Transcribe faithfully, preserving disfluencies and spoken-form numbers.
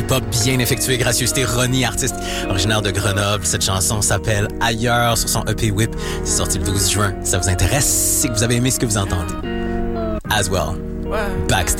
hip-hop bien effectué, gracieuseté Ronnie, artiste originaire de Grenoble. Cette chanson s'appelle Ailleurs sur son E P Whip. C'est sorti le douze juin. Ça vous intéresse? C'est que vous avez aimé ce que vous entendez. As well. Backstage.